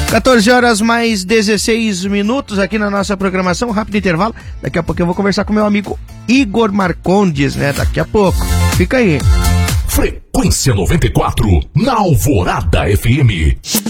14 horas mais 16 minutos aqui na nossa programação, rápido intervalo. Daqui a pouco eu vou conversar com meu amigo Igor Marcondes, né? Daqui a pouco. Fica aí. Frequência 94, na Alvorada FM.